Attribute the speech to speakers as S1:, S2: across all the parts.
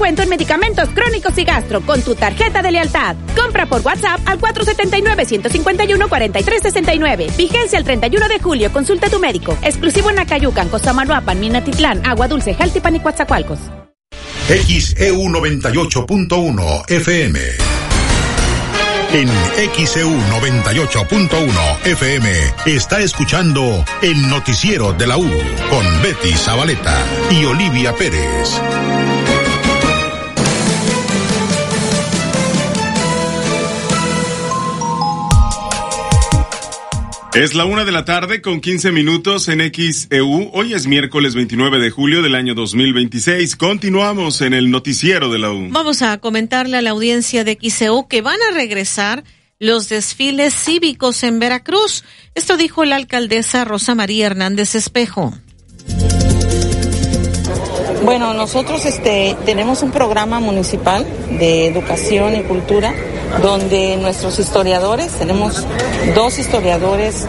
S1: descuento en medicamentos crónicos y gastro con tu tarjeta de lealtad. Compra por WhatsApp al 479-151-4369. Vigencia el 31 de julio. Consulta a tu médico. Exclusivo en Acayucan, Cosamaloapan, Minatitlán, Agua Dulce, Jaltipan y Coatzacoalcos.
S2: XEU 98.1 FM. En XEU 98.1 FM está escuchando el noticiero de la U con Betty Zabaleta y Olivia Pérez.
S3: Es la 1:15 p.m. en XEU. Hoy es miércoles 29 de julio del año 2026. Continuamos en el noticiero de la U.
S4: Vamos a comentarle a la audiencia de XEU que van a regresar los desfiles cívicos en Veracruz. Esto dijo la alcaldesa Rosa María Hernández Espejo.
S5: Bueno, nosotros tenemos un programa municipal de educación y cultura donde nuestros historiadores, tenemos 2 historiadores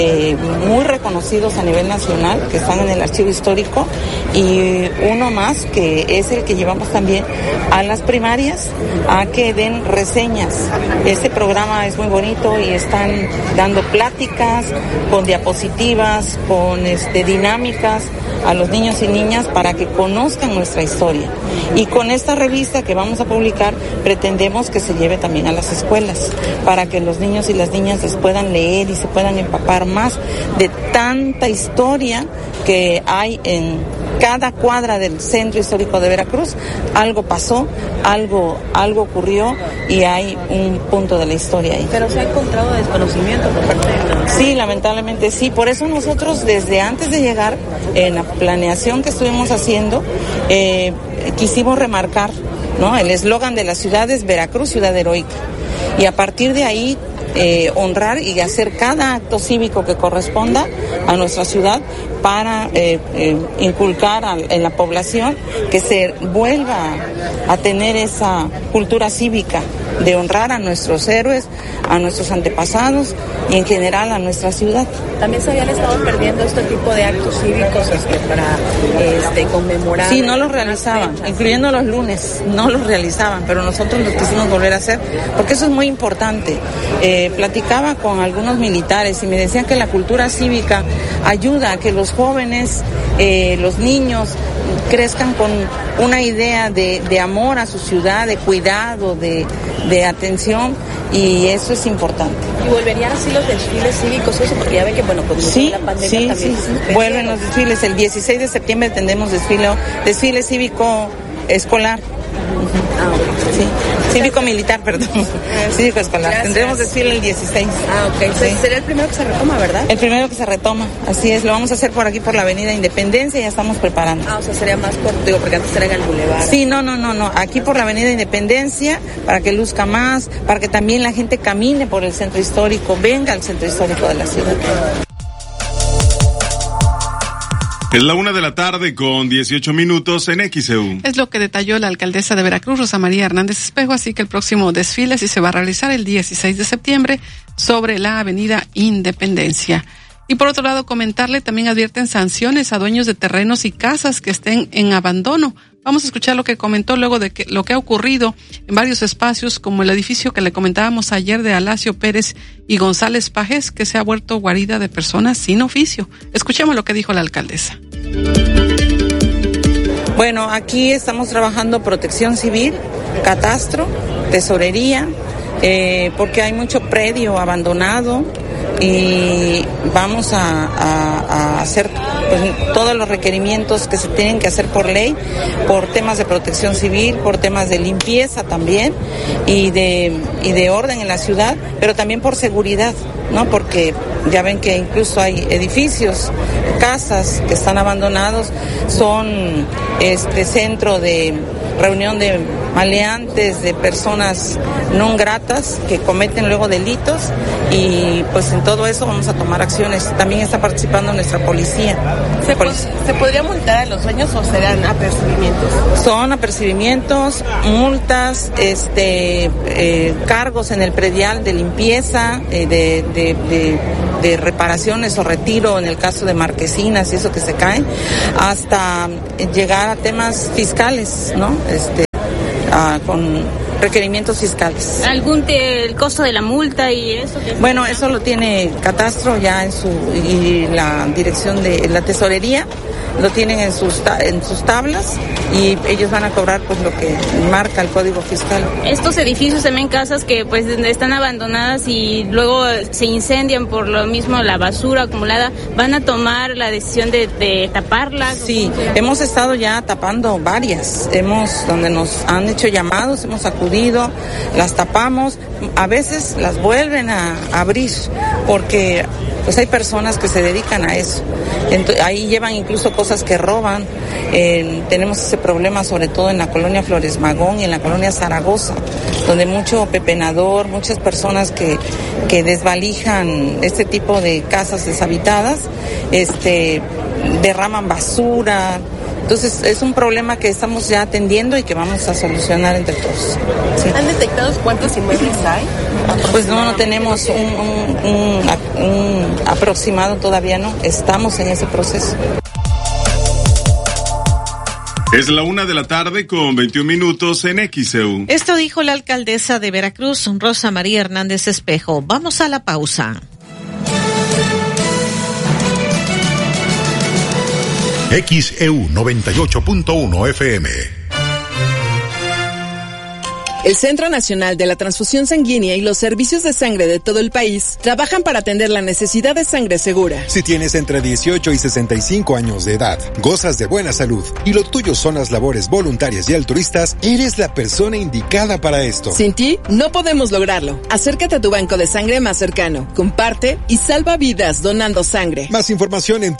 S5: muy reconocidos a nivel nacional que están en el archivo histórico y uno más que es el que llevamos también a las primarias a que den reseñas. Este programa es muy bonito y están dando pláticas con diapositivas, con dinámicas a los niños y niñas para que conozcan nuestra historia. Y con esta revista que vamos a publicar pretendemos que se lleve también a las escuelas para que los niños y las niñas les puedan leer y se puedan empapar más de tanta historia que hay en cada cuadra del centro histórico de Veracruz. Algo pasó, algo ocurrió y hay un punto de la historia ahí.
S6: Pero se ha encontrado desconocimiento por parte de la...
S5: Sí, lamentablemente sí. Por eso nosotros desde antes de llegar en la planeación que estuvimos haciendo quisimos remarcar, ¿no? El eslogan de la ciudad es Veracruz, ciudad heroica. Y a partir de ahí honrar y hacer cada acto cívico que corresponda a nuestra ciudad para inculcar en la población que se vuelva a tener esa cultura cívica de honrar a nuestros héroes, a nuestros antepasados y en general a nuestra ciudad.
S6: También se habían estado perdiendo este tipo de actos cívicos para conmemorar.
S5: Sí, no los realizaban, incluyendo los lunes, no los realizaban, pero nosotros los quisimos volver a hacer porque eso es muy importante. Platicaba con algunos militares y me decían que la cultura cívica ayuda a que los jóvenes, los niños crezcan con una idea de amor a su ciudad, de cuidado, de atención, y eso es importante.
S6: ¿Y volverían así los desfiles cívicos, eso? Porque ya ven que, bueno, con la pandemia también...
S5: Sí, vuelven los desfiles. El 16 de septiembre tendremos desfile cívico escolar. Sí, cívico-militar, perdón. Cívico-escolar. Gracias. Tendremos desfile el 16.
S6: Ok. Sí. Sería el primero que se retoma, ¿verdad?
S5: El primero que se retoma, así es. Lo vamos a hacer por aquí, por la Avenida Independencia, y ya estamos preparando.
S6: O sea, sería más porque antes era en el Boulevard.
S5: Sí, no. Aquí por la Avenida Independencia, para que luzca más, para que también la gente camine por el centro histórico, venga al centro histórico de la ciudad.
S3: Es la 1:18 p.m. en XEU.
S7: Es lo que detalló la alcaldesa de Veracruz, Rosa María Hernández Espejo, así que el próximo desfile sí se va a realizar el 16 de septiembre sobre la Avenida Independencia. Y por otro lado, comentarle, también advierten sanciones a dueños de terrenos y casas que estén en abandono. Vamos a escuchar lo que comentó luego de lo que ha ocurrido en varios espacios, como el edificio que le comentábamos ayer de Alacio Pérez y González Pajes, que se ha vuelto guarida de personas sin oficio. Escuchemos lo que dijo la alcaldesa.
S5: Bueno, aquí estamos trabajando protección civil, catastro, tesorería, porque hay mucho predio abandonado y vamos a hacer todos los requerimientos que se tienen que hacer por ley, por temas de protección civil, por temas de limpieza también y de orden en la ciudad, pero también por seguridad, ¿no? Porque ya ven que incluso hay edificios, casas que están abandonados, son centro de reunión de maleantes, de personas no gratas que cometen luego delitos, y pues en todo eso vamos a tomar acciones. También está participando nuestra policía.
S6: ¿Se podría multar a los dueños o serán apercibimientos?
S5: Son apercibimientos, multas, cargos en el predial de limpieza, de reparaciones o retiro en el caso de marquesinas y eso que se caen, hasta llegar a temas fiscales, ¿no? con requerimientos fiscales.
S8: ¿El costo de la multa y eso?
S5: Bueno, eso lo tiene Catastro ya y la dirección de la tesorería lo tienen en sus tablas y ellos van a cobrar pues lo que marca el Código Fiscal.
S8: Estos edificios también, casas que pues están abandonadas y luego se incendian por lo mismo la basura acumulada, ¿van a tomar la decisión de taparlas?
S5: Sí, hemos estado ya tapando varias, donde nos han hecho llamados, hemos acudido, las tapamos, a veces las vuelven a abrir porque pues hay personas que se dedican a eso. Ahí llevan incluso cosas que roban. Tenemos ese problema sobre todo en la colonia Flores Magón y en la colonia Zaragoza, donde mucho pepenador, muchas personas que desvalijan este tipo de casas deshabitadas, derraman basura. Entonces es un problema que estamos ya atendiendo y que vamos a solucionar entre todos.
S6: Sí. ¿Han detectado cuántos inmuebles hay?
S5: Pues no tenemos un aproximado todavía, no. Estamos en ese proceso.
S3: Es la 1:00 p.m. en XEU.
S4: Esto dijo la alcaldesa de Veracruz, Rosa María Hernández Espejo. Vamos a la pausa.
S2: XEU 98.1 FM.
S9: El Centro Nacional de la Transfusión Sanguínea y los servicios de sangre de todo el país trabajan para atender la necesidad de sangre segura.
S10: Si tienes entre 18 y 65 años de edad, gozas de buena salud y lo tuyo son las labores voluntarias y altruistas, eres la persona indicada para esto.
S9: Sin ti, no podemos lograrlo. Acércate a tu banco de sangre más cercano, comparte y salva vidas donando sangre.
S10: Más información en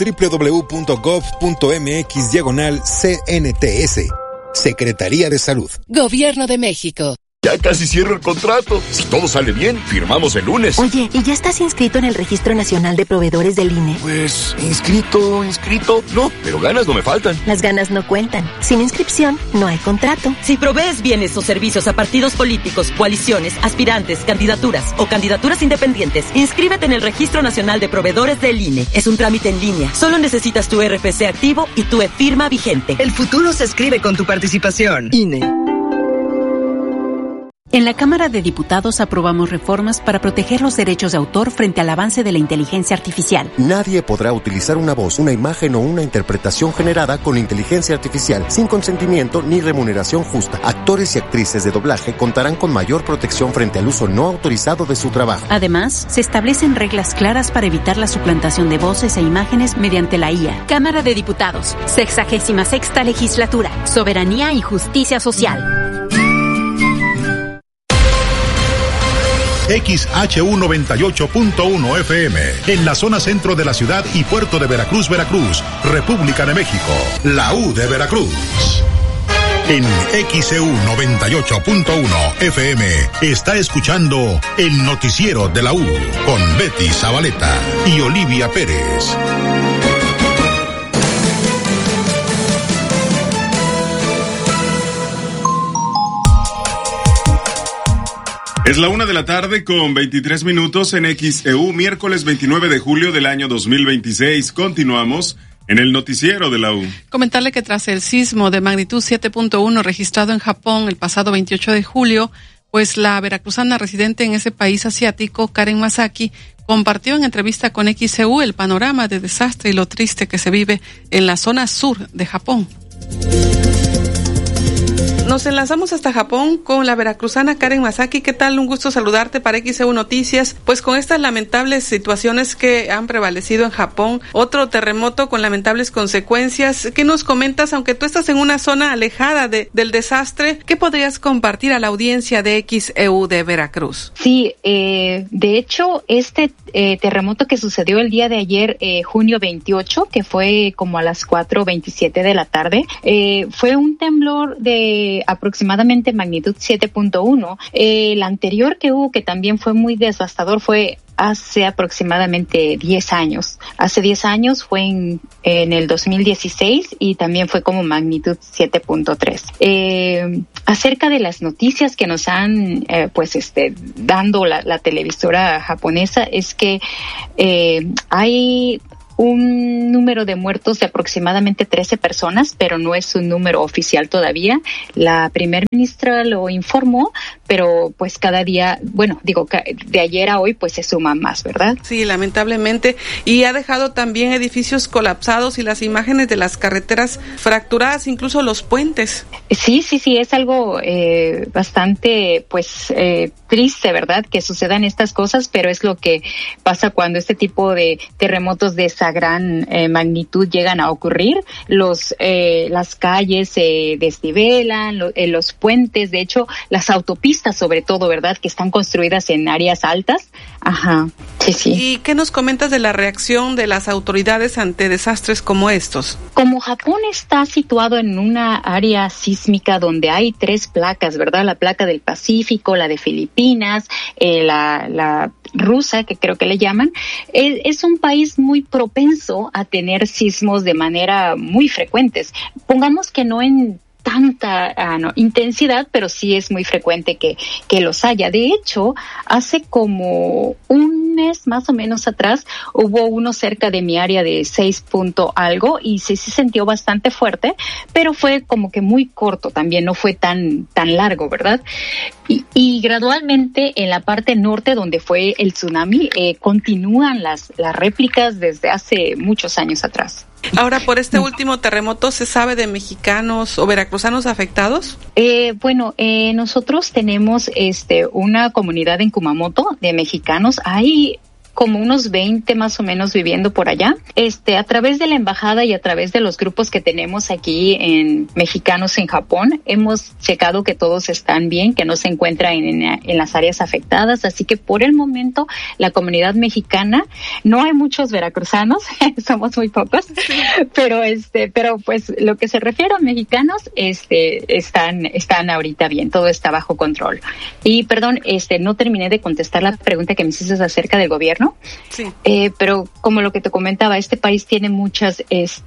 S10: www.gov.mx/CNTS. Secretaría de Salud.
S11: Gobierno de México.
S12: Ya casi cierro el contrato. Si todo sale bien, firmamos el lunes.
S13: Oye, ¿y ya estás inscrito en el Registro Nacional de Proveedores del INE?
S12: Pues, inscrito. No, pero ganas no me faltan.
S13: Las ganas no cuentan. Sin inscripción, no hay contrato.
S14: Si provees bienes o servicios a partidos políticos, coaliciones, aspirantes, candidaturas o candidaturas independientes, inscríbete en el Registro Nacional de Proveedores del INE. Es un trámite en línea. Solo necesitas tu RFC activo y tu e-firma vigente.
S15: El futuro se escribe con tu participación. INE.
S16: En la Cámara de Diputados aprobamos reformas para proteger los derechos de autor frente al avance de la inteligencia artificial.
S17: Nadie podrá utilizar una voz, una imagen o una interpretación generada con inteligencia artificial sin consentimiento ni remuneración justa. Actores y actrices de doblaje contarán con mayor protección frente al uso no autorizado de su trabajo.
S16: Además, se establecen reglas claras para evitar la suplantación de voces e imágenes mediante la IA.
S1: Cámara de Diputados, 66ª Legislatura, Soberanía y Justicia Social.
S2: XHU 98.1 FM, en la zona centro de la ciudad y puerto de Veracruz, República de México, la U de Veracruz. En XEU 98.1 FM está escuchando el noticiero de la U con Betty Zabaleta y Olivia Pérez.
S3: Es la 1:00 p.m. en XEU, miércoles 29 de julio del año 2026. Continuamos en el noticiero de la U.
S7: Comentarle que tras el sismo de magnitud 7.1 registrado en Japón el pasado 28 de julio, pues la veracruzana residente en ese país asiático, Karen Masaki, compartió en entrevista con XEU el panorama de desastre y lo triste que se vive en la zona sur de Japón. Nos enlazamos hasta Japón con la veracruzana Karen Masaki. ¿Qué tal? Un gusto saludarte para XEU Noticias. Pues con estas lamentables situaciones que han prevalecido en Japón, otro terremoto con lamentables consecuencias. ¿Qué nos comentas? Aunque tú estás en una zona alejada del desastre, ¿qué podrías compartir a la audiencia de XEU de Veracruz?
S18: Sí, de hecho, este terremoto que sucedió el día de ayer, junio 28, que fue como a las 4:27 de la tarde, fue un temblor de aproximadamente magnitud 7.1. El anterior que hubo, que también fue muy devastador, fue hace aproximadamente 10 años. Hace 10 años fue en el 2016 y también fue como magnitud 7.3. Acerca de las noticias que nos han dando la televisora japonesa, es que hay un número de muertos de aproximadamente 13 personas, pero no es un número oficial todavía. La primera ministra lo informó, pero pues cada día, de ayer a hoy pues se suman más, ¿verdad?
S7: Sí, lamentablemente. Y ha dejado también edificios colapsados y las imágenes de las carreteras fracturadas, incluso los puentes.
S18: Sí, es algo bastante triste, ¿verdad? Que sucedan estas cosas, pero es lo que pasa cuando este tipo de terremotos de esa gran magnitud llegan a ocurrir. Las calles se desnivelan, los puentes, de hecho, las autopistas sobre todo, ¿verdad? Que están construidas en áreas altas. Ajá, sí.
S7: ¿Y qué nos comentas de la reacción de las autoridades ante desastres como estos?
S18: Como Japón está situado en una área sísmica donde hay 3 placas, ¿verdad? La placa del Pacífico, la de Filipinas, la rusa, que creo que le llaman, es un país muy propenso a tener sismos de manera muy frecuentes. Pongamos que no en tanta intensidad, pero sí es muy frecuente que los haya. De hecho, hace como un mes más o menos atrás hubo uno cerca de mi área de 6 punto algo y sí se sintió bastante fuerte, pero fue como que muy corto también, no fue tan largo, ¿verdad? Y gradualmente en la parte norte donde fue el tsunami continúan las réplicas desde hace muchos años atrás.
S7: Ahora, por este último terremoto, ¿se sabe de mexicanos o veracruzanos afectados?
S18: Nosotros tenemos una comunidad en Kumamoto de mexicanos. Hay como unos 20 más o menos viviendo por allá. A través de la embajada y a través de los grupos que tenemos aquí en mexicanos en Japón, hemos checado que todos están bien, que no se encuentran en las áreas afectadas, así que por el momento la comunidad mexicana, no hay muchos veracruzanos, somos muy pocos, pero pues lo que se refiere a mexicanos, están ahorita bien, todo está bajo control. Y perdón, no terminé de contestar la pregunta que me hiciste acerca del gobierno.
S7: Sí.
S18: Pero como lo que te comentaba, este país tiene muchos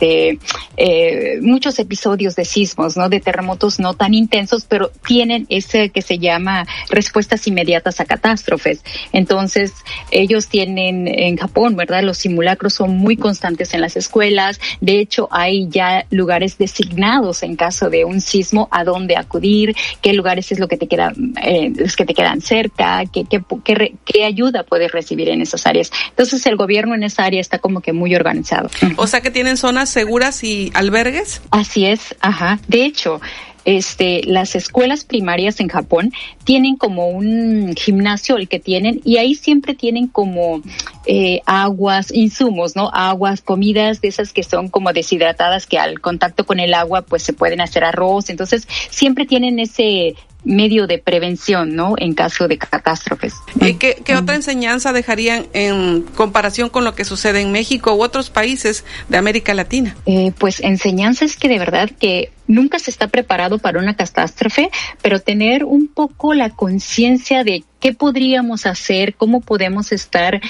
S18: episodios de sismos, ¿no? De terremotos no tan intensos, pero tienen ese que se llama respuestas inmediatas a catástrofes. Entonces, ellos tienen en Japón, ¿verdad? Los simulacros son muy constantes en las escuelas. De hecho, hay ya lugares designados en caso de un sismo a dónde acudir, qué lugares es lo que te queda, los que te quedan cerca, qué ayuda puedes recibir en esas áreas. Entonces el gobierno en esa área está como que muy organizado.
S7: O sea que tienen zonas seguras y albergues.
S18: Así es, ajá. De hecho, las escuelas primarias en Japón tienen como un gimnasio el que tienen y ahí siempre tienen como aguas, insumos, ¿no? Aguas, comidas de esas que son como deshidratadas que al contacto con el agua pues se pueden hacer arroz. Entonces siempre tienen ese medio de prevención, ¿no? En caso de catástrofes.
S7: ¿Qué otra enseñanza dejarían en comparación con lo que sucede en México u otros países de América Latina?
S18: Pues enseñanza es que de verdad que nunca se está preparado para una catástrofe, pero tener un poco la conciencia de qué podríamos hacer, cómo podemos estar.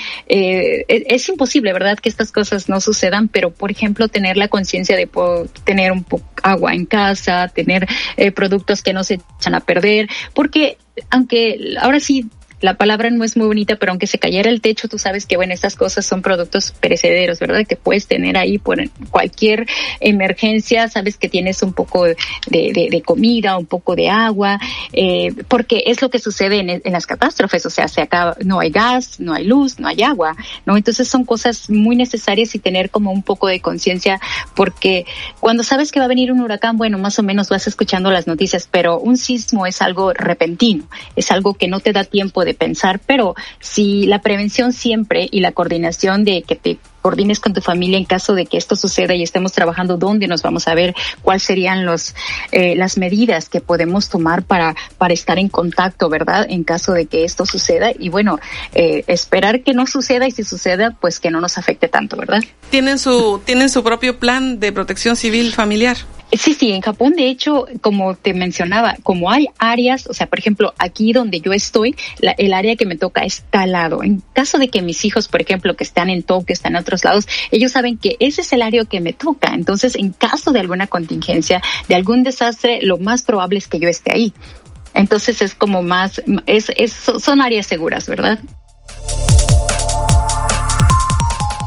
S18: Es imposible, ¿verdad?, que estas cosas no sucedan, pero, por ejemplo, tener la conciencia de tener un poco agua en casa, tener productos que no se echan a perder, porque aunque ahora sí la palabra no es muy bonita, pero aunque se cayera el techo, tú sabes que, bueno, estas cosas son productos perecederos, ¿verdad? Que puedes tener ahí por cualquier emergencia, sabes que tienes un poco de comida, un poco de agua, porque es lo que sucede en las catástrofes, o sea, se acaba, no hay gas, no hay luz, no hay agua, ¿no? Entonces son cosas muy necesarias y tener como un poco de conciencia, porque cuando sabes que va a venir un huracán, bueno, más o menos vas escuchando las noticias, pero un sismo es algo repentino, es algo que no te da tiempo de pensar, pero si la prevención siempre y la coordinación de que te coordines con tu familia en caso de que esto suceda y estemos trabajando dónde nos vamos a ver, cuáles serían las medidas que podemos tomar para estar en contacto, ¿verdad? En caso de que esto suceda y bueno, esperar que no suceda y si suceda, pues que no nos afecte tanto, ¿verdad?
S7: ¿Tienen su propio plan de protección civil familiar?
S18: Sí, en Japón, de hecho, como te mencionaba, como hay áreas, o sea, por ejemplo, aquí donde yo estoy, el área que me toca está al lado. En caso de que mis hijos, por ejemplo, que están en Tokio, están en otros lados, ellos saben que ese es el área que me toca. Entonces, en caso de alguna contingencia, de algún desastre, lo más probable es que yo esté ahí. Entonces, es como más, son áreas seguras, ¿verdad?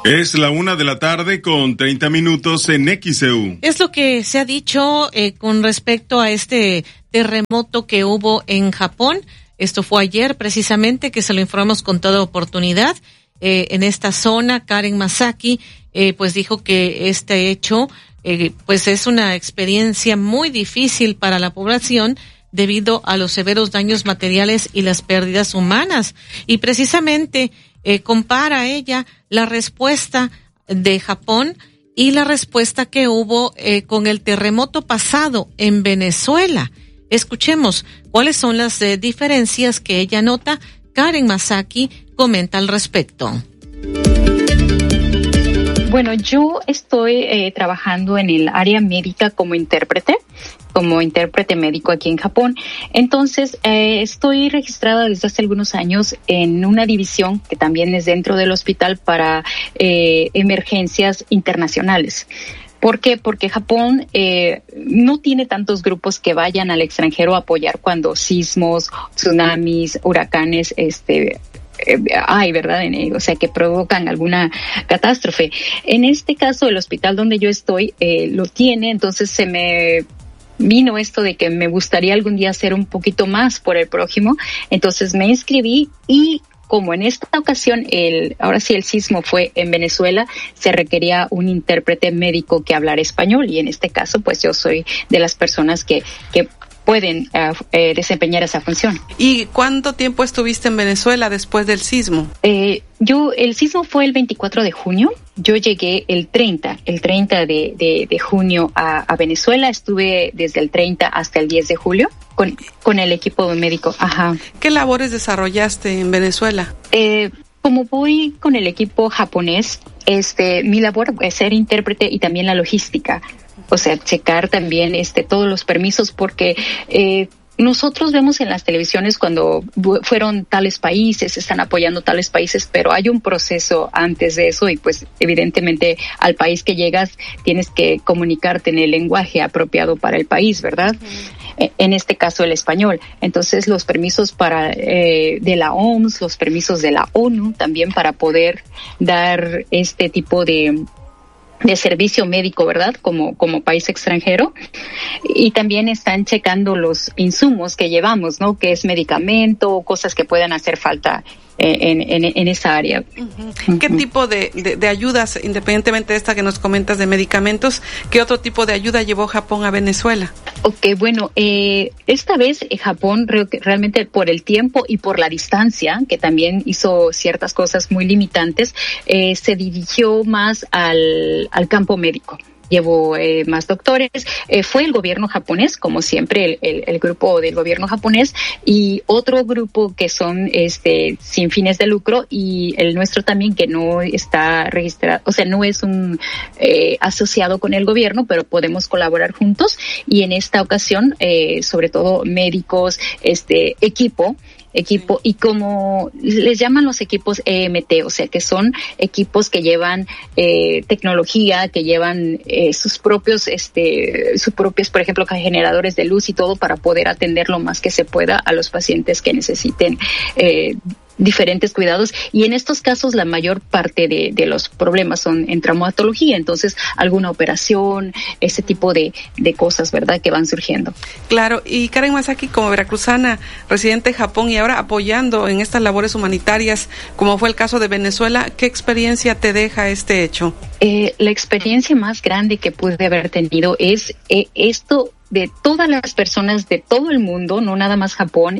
S3: Es la 1:30 con 30 minutos en XEU.
S4: Es lo que se ha dicho con respecto a este terremoto que hubo en Japón. Esto fue ayer precisamente, que se lo informamos con toda oportunidad. En esta zona, Karen Masaki, pues dijo que este hecho, pues es una experiencia muy difícil para la población debido a los severos daños materiales y las pérdidas humanas. Y precisamente compara ella la respuesta de Japón y la respuesta que hubo con el terremoto pasado en Venezuela. Escuchemos cuáles son las diferencias que ella nota. Karen Masaki comenta al respecto.
S18: Bueno, yo estoy trabajando en el área médica como intérprete médico aquí en Japón. Entonces, estoy registrada desde hace algunos años en una división que también es dentro del hospital para emergencias internacionales. ¿Por qué? Porque Japón no tiene tantos grupos que vayan al extranjero a apoyar cuando sismos, tsunamis, huracanes, ¿verdad? O sea, que provocan alguna catástrofe. En este caso, el hospital donde yo estoy lo tiene, entonces se me vino esto de que me gustaría algún día hacer un poquito más por el prójimo. Entonces me inscribí y como en esta ocasión ahora sí el sismo fue en Venezuela, se requería un intérprete médico que hablara español y en este caso pues yo soy de las personas que pueden desempeñar esa función.
S7: ¿Y cuánto tiempo estuviste en Venezuela después del sismo?
S18: El sismo fue el 24 de junio. Yo llegué el 30 de junio a Venezuela. Estuve desde el 30 hasta el 10 de julio con el equipo médico. Ajá.
S7: ¿Qué labores desarrollaste en Venezuela?
S18: Como voy con el equipo japonés, mi labor es ser intérprete y también la logística. O sea, checar también todos los permisos porque nosotros vemos en las televisiones cuando fueron tales países, están apoyando tales países, pero hay un proceso antes de eso y pues evidentemente al país que llegas tienes que comunicarte en el lenguaje apropiado para el país, ¿verdad? En este caso el español. Entonces los permisos de la OMS, los permisos de la ONU también para poder dar este tipo de servicio médico, ¿verdad? Como país extranjero. Y también están checando los insumos que llevamos, ¿no? Que es medicamento, cosas que puedan hacer falta en esa área.
S7: ¿Qué tipo de ayudas, independientemente de esta que nos comentas de medicamentos, qué otro tipo de ayuda llevó Japón a Venezuela?
S18: Bueno, esta vez Japón realmente por el tiempo y por la distancia, que también hizo ciertas cosas muy limitantes, se dirigió más al campo médico. Llevó más doctores, fue el gobierno japonés, como siempre el grupo del gobierno japonés y otro grupo que son sin fines de lucro y el nuestro también que no está registrado, o sea, no es un asociado con el gobierno, pero podemos colaborar juntos y en esta ocasión, sobre todo médicos, equipo y como les llaman los equipos EMT, o sea que son equipos que llevan tecnología, que llevan sus propios, por ejemplo, generadores de luz y todo para poder atender lo más que se pueda a los pacientes que necesiten diferentes cuidados y en estos casos la mayor parte de los problemas son en traumatología, entonces alguna operación, ese tipo de cosas, ¿verdad?, que van surgiendo.
S7: Claro, y Karen Masaki, como veracruzana, residente en Japón y ahora apoyando en estas labores humanitarias, como fue el caso de Venezuela, ¿qué experiencia te deja este hecho?
S18: La experiencia más grande que pude haber tenido es esto de todas las personas de todo el mundo, no nada más Japón,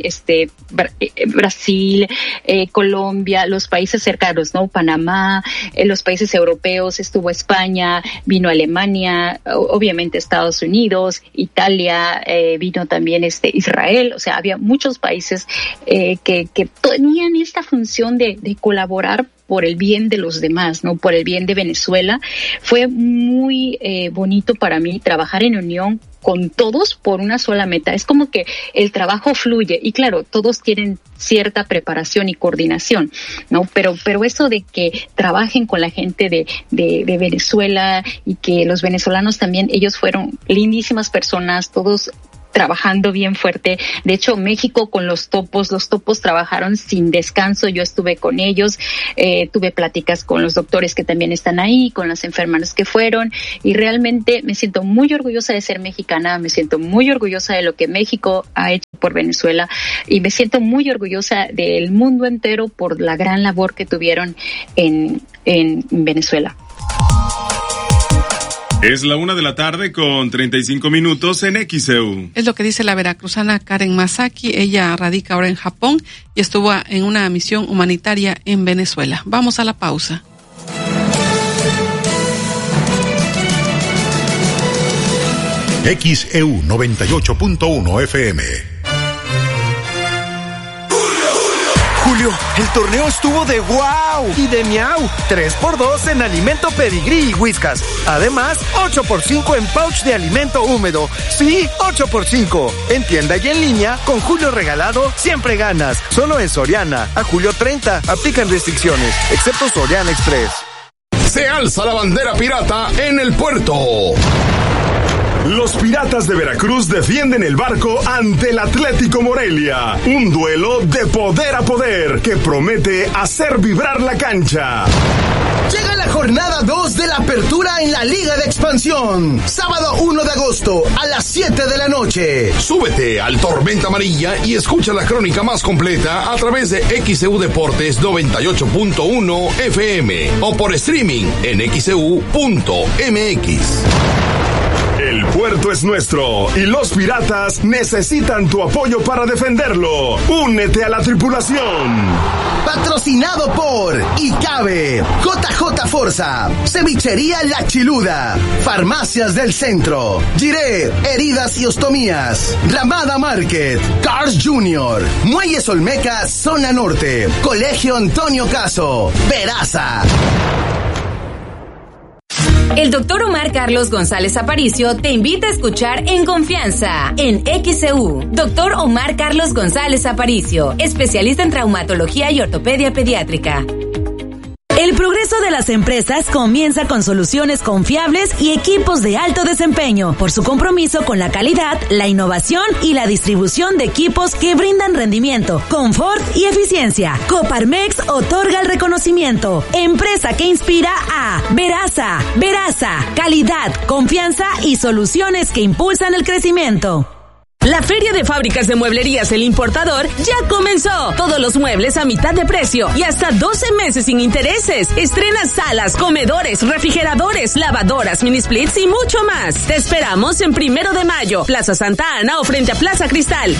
S18: Brasil, Colombia, los países cercanos, ¿no? Panamá, los países europeos, estuvo España, vino Alemania, obviamente Estados Unidos, Italia, vino también Israel, o sea, había muchos países que tenían esta función de colaborar por el bien de los demás, ¿no? Por el bien de Venezuela. Fue muy bonito para mí trabajar en unión con todos por una sola meta. Es como que el trabajo fluye y claro, todos tienen cierta preparación y coordinación, ¿no? Pero eso de que trabajen con la gente de Venezuela y que los venezolanos también, ellos fueron lindísimas personas, todos trabajando bien fuerte. De hecho, México con los topos trabajaron sin descanso. Yo estuve con ellos, tuve pláticas con los doctores que también están ahí, con las enfermeras que fueron, y realmente me siento muy orgullosa de ser mexicana, me siento muy orgullosa de lo que México ha hecho por Venezuela, y me siento muy orgullosa del mundo entero por la gran labor que tuvieron en Venezuela.
S3: Es la 1:35 p.m. en XEU.
S7: Es lo que dice la veracruzana Karen Masaki. Ella radica ahora en Japón y estuvo en una misión humanitaria en Venezuela. Vamos a la pausa.
S2: XEU 98.1 FM.
S11: Julio, el torneo estuvo de wow y de miau. 3x2 en alimento Pedigrí y Whiskas. Además, 8x5 en pouch de alimento húmedo. Sí, 8x5. En tienda y en línea, con Julio regalado, siempre ganas. Solo en Soriana. A julio 30. Aplican restricciones, excepto Soriana Express.
S12: Se alza la bandera pirata en el puerto. Los Piratas de Veracruz defienden el barco ante el Atlético Morelia. Un duelo de poder a poder que promete hacer vibrar la cancha.
S19: Llega la jornada 2 de la apertura en la Liga de Expansión. Sábado 1 de agosto a las 7 de la noche.
S12: Súbete al Tormenta Amarilla y escucha la crónica más completa a través de XEU Deportes 98.1 FM o por streaming en XEU.mx. El puerto es nuestro y los piratas necesitan tu apoyo para defenderlo. Únete a la tripulación.
S19: Patrocinado por ICABE, JJ Forza, Cevichería La Chiluda, Farmacias del Centro, Giré, Heridas y Ostomías, Ramada Market, Cars Junior, Muelles Olmeca, Zona Norte, Colegio Antonio Caso, Peraza.
S20: El doctor Omar Carlos González Aparicio te invita a escuchar En Confianza, en XEU. Doctor Omar Carlos González Aparicio, especialista en traumatología y ortopedia pediátrica.
S21: El progreso de las empresas comienza con soluciones confiables y equipos de alto desempeño, por su compromiso con la calidad, la innovación y la distribución de equipos que brindan rendimiento, confort y eficiencia. Coparmex otorga el reconocimiento. Empresa que inspira a Veraza. Veraza, calidad, confianza y soluciones que impulsan el crecimiento.
S22: La Feria de Fábricas de Mueblerías El Importador ya comenzó. Todos los muebles a mitad de precio y hasta 12 meses sin intereses. Estrena salas, comedores, refrigeradores, lavadoras, mini splits y mucho más. Te esperamos en 1 de mayo, Plaza Santa Ana o frente a Plaza Cristal.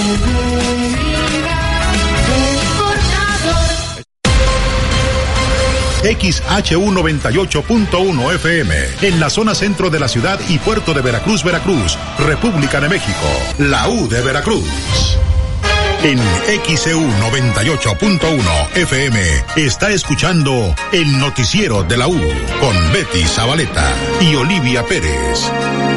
S2: XHU 98.1 FM, en la zona centro de la ciudad y puerto de Veracruz, República de México, la U de Veracruz. En XEU 98.1 FM está escuchando el noticiero de la U con Betty Zabaleta y Olivia Pérez.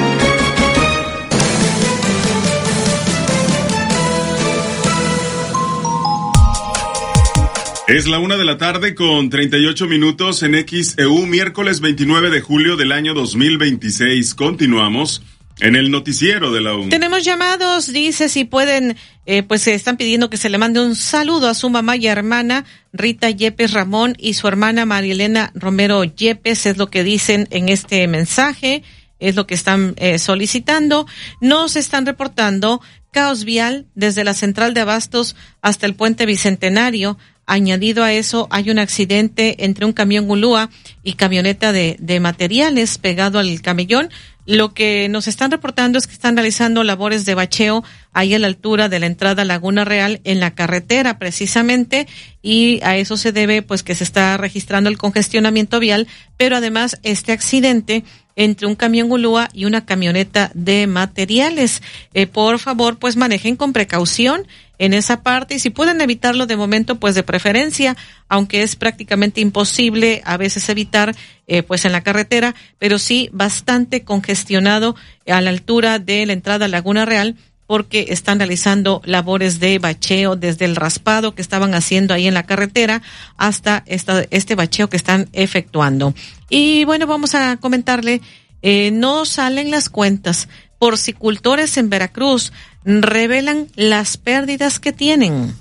S3: Es la 1:38 p.m. en XEU, miércoles 29 de julio del año 2026. Continuamos en el noticiero de la U.
S4: Tenemos llamados, dice si pueden, pues se están pidiendo que se le mande un saludo a su mamá y hermana Rita Yepes Ramón y su hermana Marielena Romero Yepes, es lo que dicen en este mensaje, es lo que están solicitando. Nos están reportando caos vial desde la central de Abastos hasta el puente Bicentenario. Añadido a eso, hay un accidente entre un camión Gulúa y camioneta de materiales pegado al camellón. Lo que nos están reportando es que están realizando labores de bacheo ahí a la altura de la entrada Laguna Real en la carretera precisamente, y a eso se debe pues que se está registrando el congestionamiento vial, pero además este accidente entre un camión Gulúa y una camioneta de materiales. Por favor, pues manejen con precaución en esa parte, y si pueden evitarlo de momento, pues de preferencia, aunque es prácticamente imposible a veces evitar, pues en la carretera, pero sí bastante congestionado a la altura de la entrada a Laguna Real, porque están realizando labores de bacheo desde el raspado que estaban haciendo ahí en la carretera hasta este bacheo que están efectuando. Y bueno, vamos a comentarle, no salen las cuentas porcicultores en Veracruz revelan las pérdidas que tienen.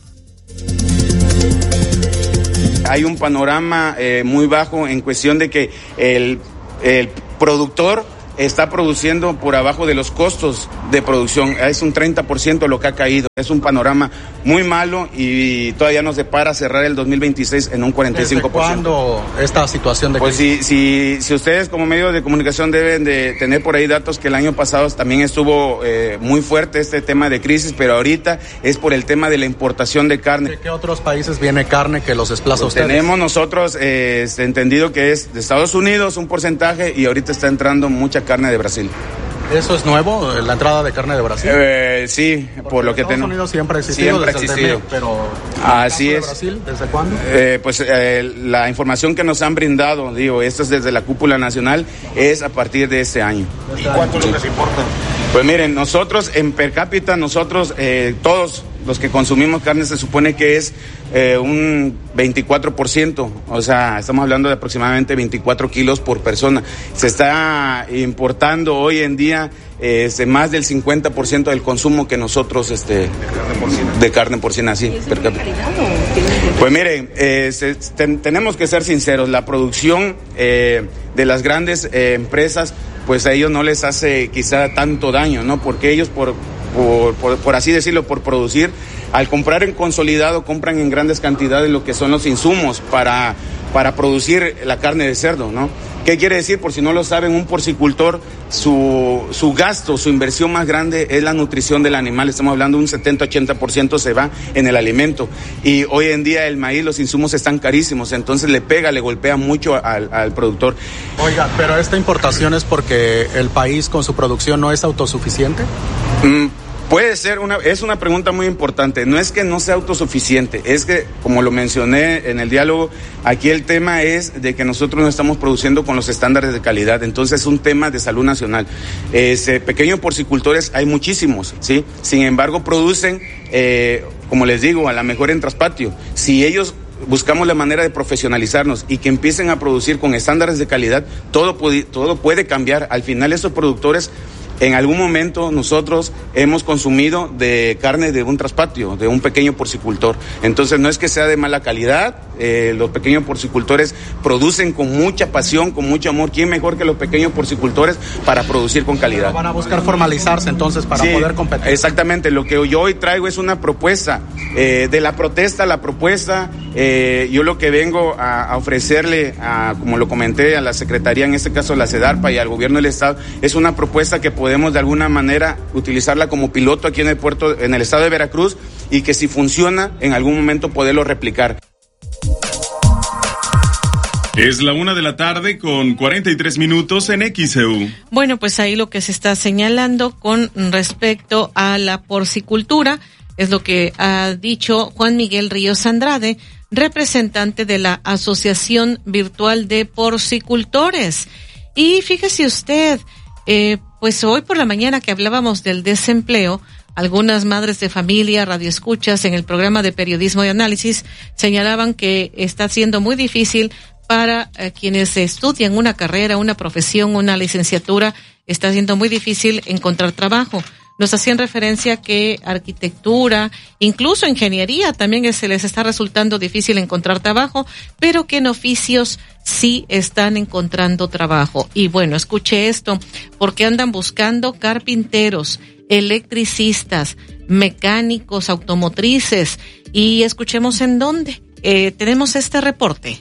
S6: Hay un panorama muy bajo en cuestión de que el productor está produciendo por abajo de los costos de producción. Es un 30% lo que ha caído. Es un panorama muy malo y todavía nos depara cerrar el 2026 en un 45%.
S8: ¿Desde cuándo esta situación de crisis?
S6: Pues si ustedes como medio de comunicación deben de tener por ahí datos que el año pasado también estuvo muy fuerte este tema de crisis, pero ahorita es por el tema de la importación de carne.
S8: ¿De qué otros países viene carne que los desplaza ustedes?
S6: Tenemos nosotros entendido que es de Estados Unidos un porcentaje y ahorita está entrando mucha carne de Brasil.
S8: ¿Eso es nuevo, la entrada de carne de Brasil?
S6: Sí, por lo que tenemos.
S8: Estados Unidos siempre ha existido,
S6: desde el TEMEC,
S8: pero
S6: así es.
S8: Brasil, ¿desde cuándo?
S6: La información que nos han brindado, esto es desde la cúpula nacional, es a partir de este año.
S8: ¿Y cuánto es lo que se importa?
S6: Pues miren, nosotros en per cápita, todos los que consumimos carne se supone que es un 24%, o sea, estamos hablando de aproximadamente 24 kilos por persona. Se está importando hoy en día más del 50% del consumo que nosotros de carne porcina, sí, per cápita. Pues miren, tenemos que ser sinceros, la producción de las grandes empresas, pues a ellos no les hace quizá tanto daño, ¿no? Porque ellos por así decirlo, por producir, al comprar en consolidado, compran en grandes cantidades lo que son los insumos para producir la carne de cerdo, ¿no? ¿Qué quiere decir? Por si no lo saben, un porcicultor, su gasto, su inversión más grande es la nutrición del animal. Estamos hablando de un 70-80% se va en el alimento. Y hoy en día el maíz, los insumos están carísimos, entonces le golpea mucho al productor.
S8: Oiga, pero esta importación es porque el país con su producción no es autosuficiente.
S6: Puede ser es una pregunta muy importante. No es que no sea autosuficiente, es que, como lo mencioné en el diálogo, aquí el tema es de que nosotros no estamos produciendo con los estándares de calidad. Entonces es un tema de salud nacional. Pequeños porcicultores hay muchísimos, ¿sí? Sin embargo, producen, como les digo, a la mejor en traspatio. Si ellos buscamos la manera de profesionalizarnos y que empiecen a producir con estándares de calidad, todo puede cambiar. Al final, estos productores, en algún momento nosotros hemos consumido de carne de un traspatio, de un pequeño porcicultor. Entonces no es que sea de mala calidad, los pequeños porcicultores producen con mucha pasión, con mucho amor. ¿Quién mejor que los pequeños porcicultores para producir con calidad?
S8: Pero van a buscar formalizarse entonces para poder competir.
S6: Exactamente, lo que yo hoy traigo es una propuesta, de la protesta a la propuesta. Yo lo que vengo a ofrecerle, como lo comenté, a la Secretaría, en este caso a la SEDARPA y al Gobierno del Estado, es una propuesta que podemos de alguna manera utilizarla como piloto aquí en el estado de Veracruz, y que si funciona, en algún momento poderlo replicar.
S3: Es la 1:00 con 43 minutos en XEU.
S4: Bueno, pues ahí lo que se está señalando con respecto a la porcicultura es lo que ha dicho Juan Miguel Ríos Andrade, representante de la Asociación Virtual de Porcicultores. Y fíjese usted, pues hoy por la mañana que hablábamos del desempleo, algunas madres de familia, radioescuchas en el programa de periodismo y análisis señalaban que está siendo muy difícil para quienes estudian una carrera, una profesión, una licenciatura, está siendo muy difícil encontrar trabajo. Nos hacían referencia que arquitectura, incluso ingeniería, también se les está resultando difícil encontrar trabajo, pero que en oficios sí están encontrando trabajo. Y bueno, escuche esto, porque andan buscando carpinteros, electricistas, mecánicos, automotrices, y escuchemos en dónde. Tenemos este reporte.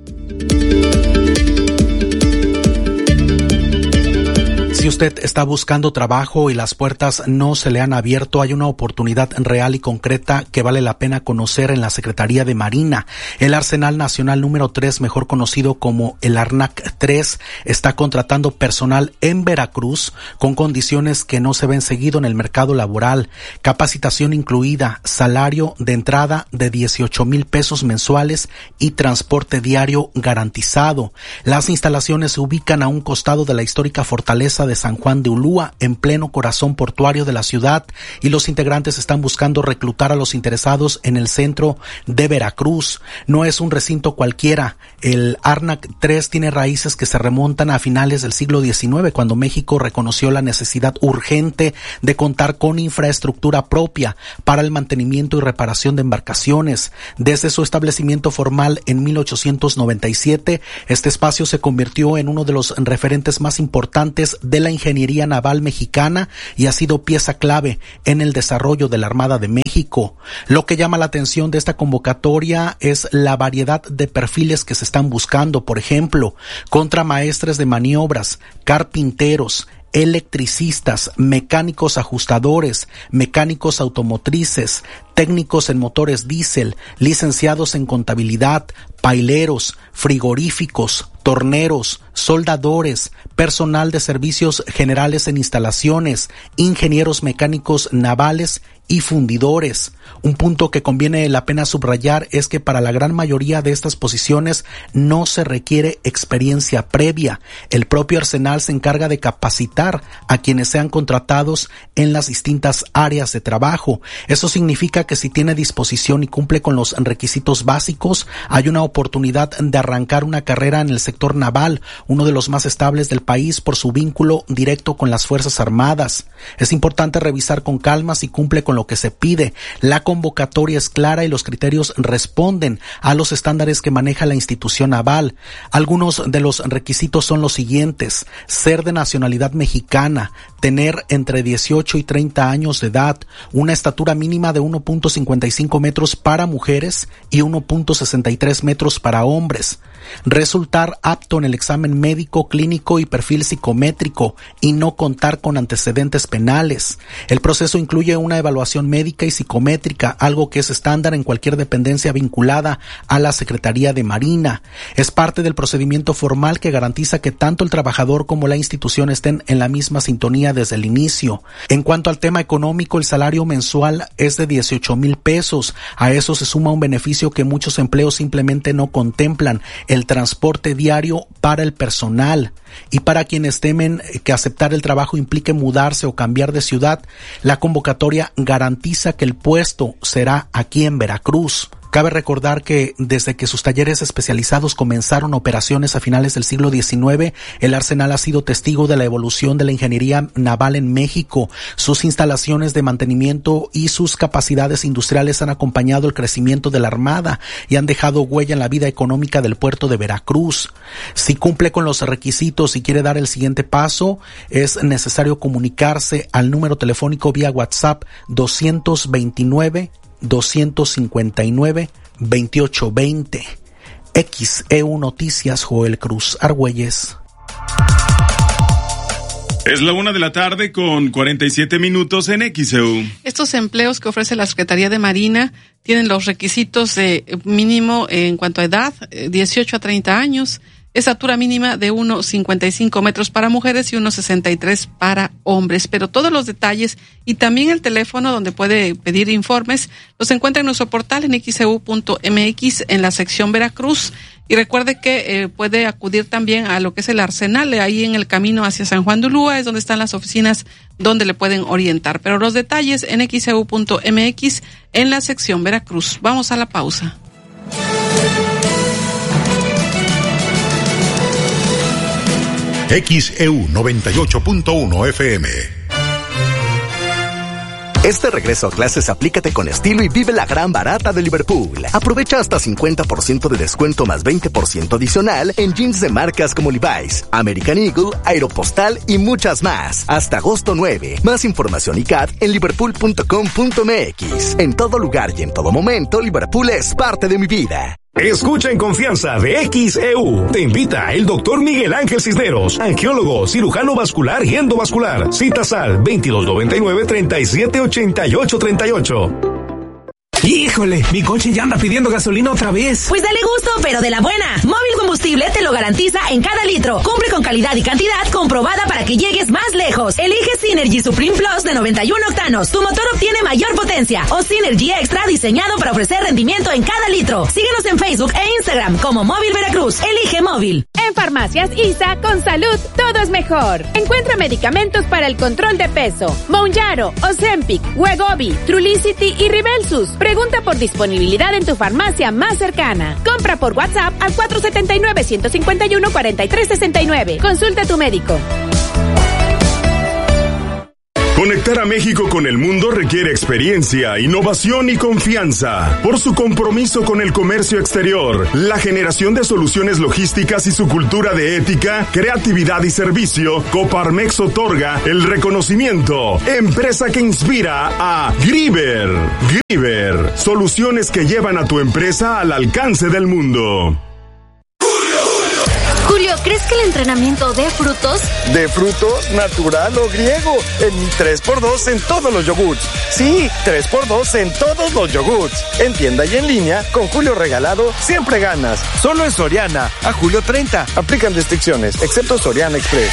S23: Si usted está buscando trabajo y las puertas no se le han abierto, hay una oportunidad real y concreta que vale la pena conocer en la Secretaría de Marina. El Arsenal Nacional número 3, mejor conocido como el ARNAC 3, está contratando personal en Veracruz con condiciones que no se ven seguido en el mercado laboral. Capacitación incluida, salario de entrada de 18,000 pesos mensuales y transporte diario garantizado. Las instalaciones se ubican a un costado de la histórica fortaleza de de San Juan de Ulúa, en pleno corazón portuario de la ciudad, y los integrantes están buscando reclutar a los interesados en el centro de Veracruz. No es un recinto cualquiera. El Arnac 3 tiene raíces que se remontan a finales del siglo XIX, cuando México reconoció la necesidad urgente de contar con infraestructura propia para el mantenimiento y reparación de embarcaciones. Desde su establecimiento formal en 1897, este espacio se convirtió en uno de los referentes más importantes de la ingeniería naval mexicana y ha sido pieza clave en el desarrollo de la Armada de México. Lo que llama la atención de esta convocatoria es la variedad de perfiles que se están buscando. Por ejemplo, contramaestres de maniobras, carpinteros, electricistas, mecánicos ajustadores, mecánicos automotrices, técnicos en motores diésel, licenciados en contabilidad, paileros, frigoríficos, torneros, soldadores, personal de servicios generales en instalaciones, ingenieros mecánicos navales y fundidores. Un punto que conviene la pena subrayar es que para la gran mayoría de estas posiciones no se requiere experiencia previa. El propio Arsenal se encarga de capacitar a quienes sean contratados en las distintas áreas de trabajo. Eso significa que si tiene disposición y cumple con los requisitos básicos, hay una oportunidad de arrancar una carrera en el sector naval, uno de los más estables del país por su vínculo directo con las Fuerzas Armadas. Es importante revisar con calma si cumple con lo que se pide. La convocatoria es clara y los criterios responden a los estándares que maneja la institución naval. Algunos de los requisitos son los siguientes: ser de nacionalidad mexicana, tener entre 18 y 30 años de edad, una estatura mínima de 1.55 metros para mujeres y 1.63 metros para hombres, resultar apto en el examen médico, clínico y perfil psicométrico y no contar con antecedentes penales. El proceso incluye una evaluación médica y psicométrica, algo que es estándar en cualquier dependencia vinculada a la Secretaría de Marina. Es parte del procedimiento formal que garantiza que tanto el trabajador como la institución estén en la misma sintonía desde el inicio. En cuanto al tema económico, el salario mensual es de 18,000 pesos. A eso se suma un beneficio que muchos empleos simplemente no contemplan: el transporte diario para el personal. Y para quienes temen que aceptar el trabajo implique mudarse o cambiar de ciudad, la convocatoria garantiza que el puesto será aquí en Veracruz. Cabe recordar que desde que sus talleres especializados comenzaron operaciones a finales del siglo XIX, el Arsenal ha sido testigo de la evolución de la ingeniería naval en México. Sus instalaciones de mantenimiento y sus capacidades industriales han acompañado el crecimiento de la Armada y han dejado huella en la vida económica del puerto de Veracruz. Si cumple con los requisitos y quiere dar el siguiente paso, es necesario comunicarse al número telefónico vía WhatsApp 229-259-2820. XEU Noticias, Joel Cruz Argüelles.
S3: Es la 1:00 p.m. con 47 minutos en XEU.
S7: Estos empleos que ofrece la Secretaría de Marina tienen los requisitos de mínimo en cuanto a edad, 18 a 30 años, estatura mínima de 1.55 metros para mujeres y 1.63 para hombres. Pero todos los detalles y también el teléfono donde puede pedir informes los encuentra en nuestro portal en xeu.mx en la sección Veracruz. Y recuerde que puede acudir también a lo que es el Arsenal, ahí en el camino hacia San Juan de Ulúa, es donde están las oficinas donde le pueden orientar. Pero los detalles en xeu.mx en la sección Veracruz. Vamos a la pausa.
S2: XEU 98.1 FM.
S5: Este regreso a clases aplícate con estilo y vive la gran barata de Liverpool. Aprovecha hasta 50% de descuento más 20% adicional en jeans de marcas como Levi's, American Eagle, Aeropostal y muchas más. Hasta agosto 9. Más información y CAT en liverpool.com.mx. En todo lugar y en todo momento, Liverpool es parte de mi vida.
S12: Escucha en confianza de XEU. Te invita el doctor Miguel Ángel Cisneros, angiólogo, cirujano vascular y endovascular. Citas al 2299-378838.
S9: Híjole, mi coche ya anda pidiendo gasolina otra vez.
S21: Pues dale gusto, pero de la buena. Móvil Combustible combustible te lo garantiza en cada litro. Cumple con calidad y cantidad comprobada para que llegues más lejos. Elige Synergy Supreme Plus de 91 octanos. Tu motor obtiene mayor potencia. O Synergy Extra diseñado para ofrecer rendimiento en cada litro. Síguenos en Facebook e Instagram como Móvil Veracruz. Elige móvil.
S1: En Farmacias ISA, con salud, todo es mejor. Encuentra medicamentos para el control de peso. Mounjaro, Ozempic, Wegovy, Trulicity y Ribelsus. Pregunta por disponibilidad en tu farmacia más cercana. Compra por WhatsApp al 479-151-4369. Consulta a tu médico.
S12: Conectar a México con el mundo requiere experiencia, innovación y confianza. Por su compromiso con el comercio exterior, la generación de soluciones logísticas y su cultura de ética, creatividad y servicio, Coparmex otorga el reconocimiento Empresa que inspira a Grieber. Grieber, soluciones que llevan a tu empresa al alcance del mundo.
S9: Julio, ¿crees que el entrenamiento dé frutos?
S11: ¿De frutos, natural o griego? En 3x2 en todos los yogurts. Sí, 3x2 en todos los yogurts. En tienda y en línea, con Julio regalado, siempre ganas. Solo en Soriana, a julio 30. Aplican restricciones, excepto Soriana Express.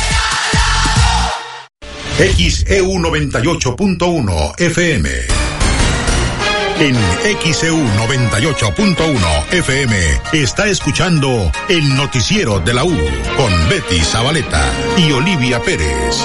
S2: XEU 98.1 FM. En XEU 98.1 FM está escuchando el noticiero de la U con Betty Zabaleta y Olivia Pérez.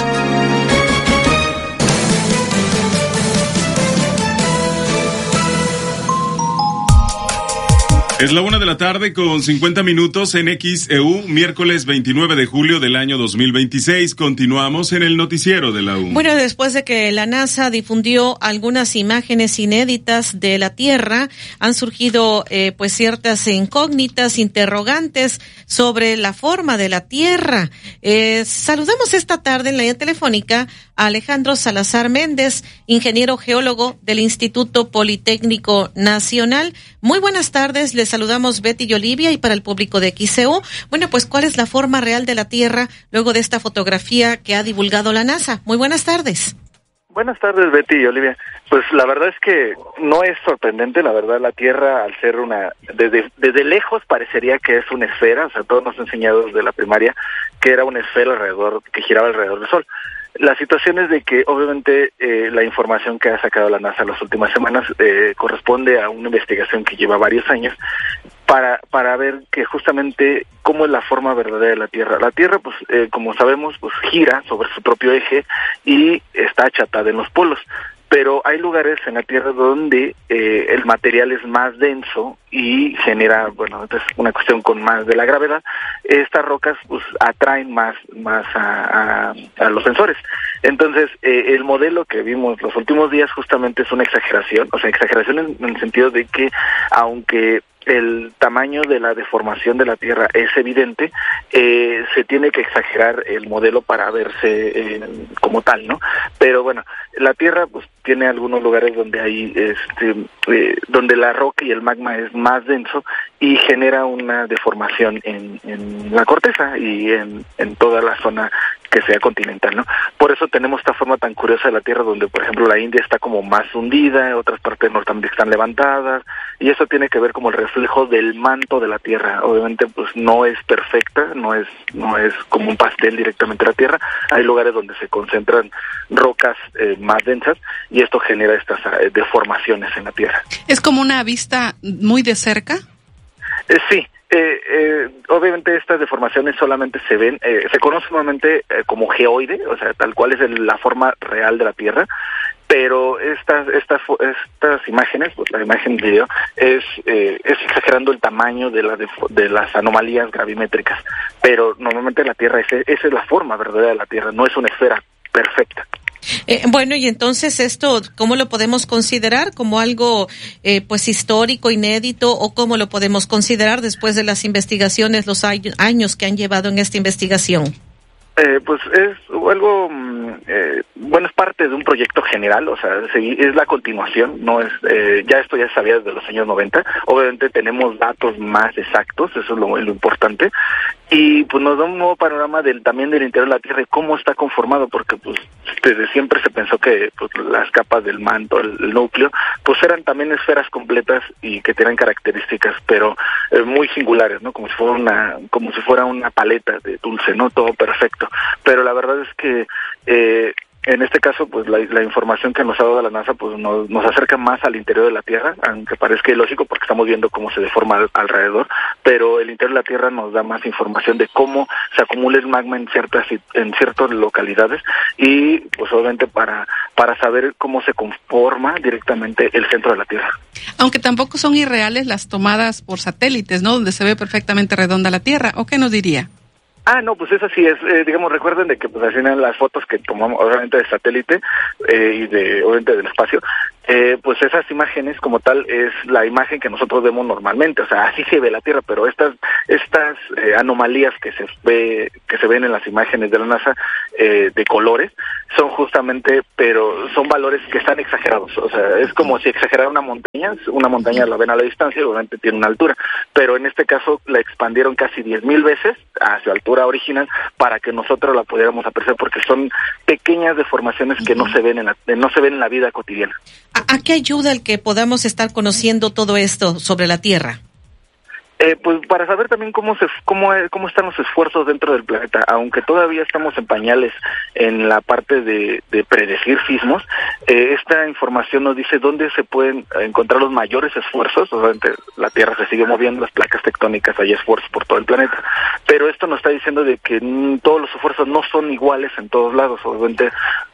S3: Es la 1:00 con 50 minutos en XEU, miércoles 29 de julio del año 2026. Continuamos en el noticiero de la U.
S4: Bueno, después de que la NASA difundió algunas imágenes inéditas de la Tierra, han surgido pues ciertas incógnitas, interrogantes sobre la forma de la Tierra. Saludamos esta tarde en la línea telefónica a Alejandro Salazar Méndez, ingeniero geólogo del Instituto Politécnico Nacional. Muy buenas tardes, les saludamos Betty y Olivia, y para el público de XEU, bueno, pues ¿cuál es la forma real de la Tierra luego de esta fotografía que ha divulgado la NASA? Muy buenas tardes.
S10: Buenas tardes, Betty y Olivia. Pues la verdad es que no es sorprendente, la verdad, la Tierra, al ser desde lejos parecería que es una esfera, o sea, todos nos han enseñado desde la primaria que era una esfera que giraba alrededor del Sol. La situación es de que obviamente la información que ha sacado la NASA las últimas semanas corresponde a una investigación que lleva varios años para ver que justamente cómo es la forma verdadera de la Tierra. La Tierra, pues como sabemos, pues gira sobre su propio eje y está achatada en los polos. Pero hay lugares en la Tierra donde el material es más denso y genera, bueno, es una cuestión con más de la gravedad. Estas rocas pues atraen más a los sensores. Entonces, el modelo que vimos los últimos días justamente es una exageración, o sea, exageración en el sentido de que aunque el tamaño de la deformación de la Tierra es evidente, se tiene que exagerar el modelo para verse como tal, ¿no? Pero bueno, la Tierra pues tiene algunos lugares donde hay donde la roca y el magma es más denso y genera una deformación en la corteza y en toda la zona que sea continental, ¿no? Por eso tenemos esta forma tan curiosa de la Tierra, donde por ejemplo la India está como más hundida, otras partes de Norteamérica están levantadas, y eso tiene que ver como el reflejo del manto de la Tierra. Obviamente pues no es perfecta, no es como un pastel directamente la Tierra. Hay lugares donde se concentran rocas más densas y esto genera estas deformaciones en la Tierra.
S7: ¿Es como una vista muy de cerca?
S10: Sí. Obviamente estas deformaciones solamente se ven, se conoce normalmente como geoide, o sea, tal cual es la forma real de la Tierra, pero estas imágenes, pues la imagen del video es exagerando el tamaño de las anomalías gravimétricas, pero normalmente la Tierra esa es la forma verdadera de la Tierra, no es una esfera perfecta.
S4: Bueno, y entonces esto, ¿cómo lo podemos considerar? ¿Como algo pues histórico, inédito, o cómo lo podemos considerar después de las investigaciones, los años que han llevado en esta investigación?
S10: Pues es algo, bueno, es parte de un proyecto general, o sea, es la continuación, no es, ya esto ya se sabía desde los años 90, obviamente tenemos datos más exactos, eso es lo importante, y pues nos da un nuevo panorama también del interior de la Tierra y cómo está conformado, porque pues desde siempre se pensó que pues las capas del manto, el núcleo, pues eran también esferas completas y que tenían características, pero muy singulares, ¿no? Como si fuera una paleta de dulce, ¿no? Todo perfecto. Pero la verdad es que en este caso, pues la información que nos ha dado la NASA pues nos acerca más al interior de la Tierra, aunque parezca ilógico porque estamos viendo cómo se deforma alrededor, pero el interior de la Tierra nos da más información de cómo se acumula el magma en ciertas localidades y pues obviamente para saber cómo se conforma directamente el centro de la Tierra.
S7: Aunque tampoco son irreales las tomadas por satélites, ¿no? Donde se ve perfectamente redonda la Tierra, ¿o qué nos diría?
S10: No, pues eso sí es, digamos, recuerden de que pues al final las fotos que tomamos, obviamente de satélite y obviamente del espacio, pues esas imágenes como tal es la imagen que nosotros vemos normalmente, o sea, así se ve la Tierra, pero estas anomalías que se ven en las imágenes de la NASA de colores son justamente, pero son valores que están exagerados, o sea, es como si exagerara una montaña la ven a la distancia y obviamente tiene una altura, pero en este caso la expandieron casi 10,000 veces a su altura original para que nosotros la pudiéramos apreciar, porque son pequeñas deformaciones que no se ven en la vida cotidiana.
S4: ¿A qué ayuda el que podamos estar conociendo todo esto sobre la Tierra?
S10: Pues para saber también cómo están los esfuerzos dentro del planeta, aunque todavía estamos en pañales en la parte de predecir sismos, esta información nos dice dónde se pueden encontrar los mayores esfuerzos. Obviamente la Tierra se sigue moviendo, las placas tectónicas, hay esfuerzos por todo el planeta, pero esto nos está diciendo de que todos los esfuerzos no son iguales en todos lados. Obviamente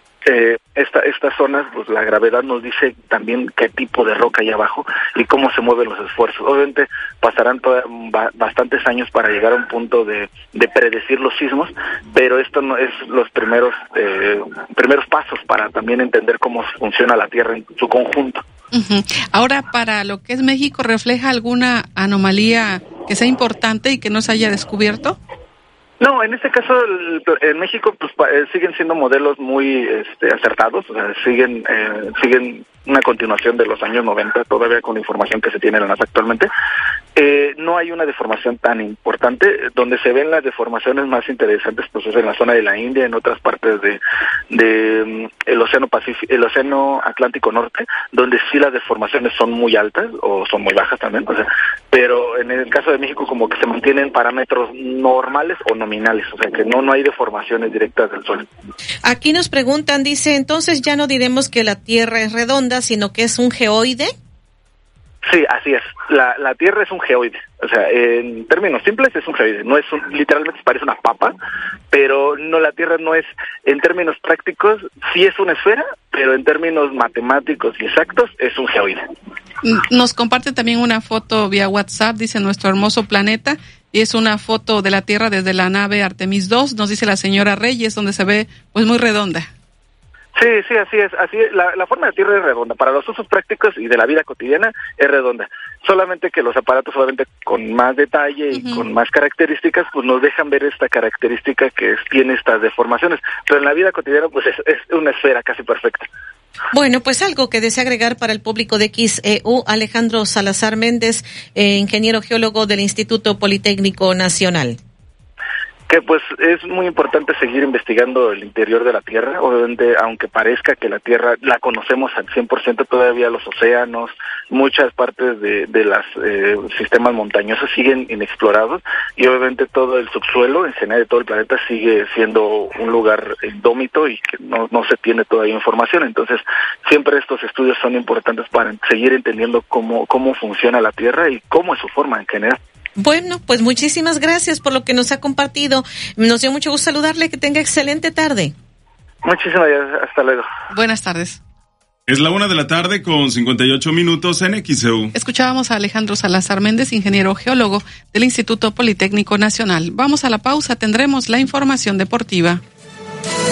S10: estas zonas, pues la gravedad nos dice también qué tipo de roca hay abajo y cómo se mueven los esfuerzos. Obviamente pasarán bastantes años para llegar a un punto de predecir los sismos, pero esto no es los primeros pasos para también entender cómo funciona la Tierra en su conjunto.
S7: Uh-huh. Ahora, para lo que es México, ¿refleja alguna anomalía que sea importante y que no se haya descubierto?
S10: No, en este caso en México pues siguen siendo modelos muy acertados, o sea, siguen una continuación de los años 90, todavía con la información que se tiene en la NASA actualmente. No hay una deformación tan importante. Donde se ven las deformaciones más interesantes pues es en la zona de la India, en otras partes de el océano Atlántico Norte, donde sí las deformaciones son muy altas o son muy bajas también, o sea, pero en el caso de México como que se mantienen parámetros normales o nominales, o sea que no hay deformaciones directas del Sol.
S4: Aquí nos preguntan, dice, entonces ya no diremos que la Tierra es redonda, sino que es un geoide.
S10: Sí, así es. La Tierra es un geoide. O sea, en términos simples es un geoide. No es literalmente parece una papa, pero no, la Tierra no es, en términos prácticos, sí es una esfera, pero en términos matemáticos y exactos es un geoide.
S7: Nos comparte también una foto vía WhatsApp, dice nuestro hermoso planeta, y es una foto de la Tierra desde la nave Artemis 2, nos dice la señora Reyes, donde se ve pues muy redonda.
S10: Sí, así es. La forma de la Tierra es redonda. Para los usos prácticos y de la vida cotidiana es redonda. Solamente que los aparatos, obviamente, con más detalle y con más características, pues nos dejan ver esta característica que tiene estas deformaciones. Pero en la vida cotidiana, pues es una esfera casi perfecta.
S4: Bueno, pues algo que desea agregar para el público de XEU, Alejandro Salazar Méndez, ingeniero geólogo del Instituto Politécnico Nacional.
S10: Que pues es muy importante seguir investigando el interior de la Tierra. Obviamente, aunque parezca que la Tierra la conocemos al 100%, todavía los océanos, muchas partes de los sistemas montañosos siguen inexplorados, y obviamente todo el subsuelo en general de todo el planeta sigue siendo un lugar indómito y que no se tiene todavía información. Entonces siempre estos estudios son importantes para seguir entendiendo cómo funciona la Tierra y cómo es su forma en general.
S4: Bueno, pues muchísimas gracias por lo que nos ha compartido. Nos dio mucho gusto saludarle, que tenga excelente tarde.
S10: Muchísimas gracias, hasta luego.
S7: Buenas tardes.
S3: Es la 1:58 p.m. en XEU.
S7: Escuchábamos a Alejandro Salazar Méndez, ingeniero geólogo del Instituto Politécnico Nacional. Vamos a la pausa, tendremos la información deportiva.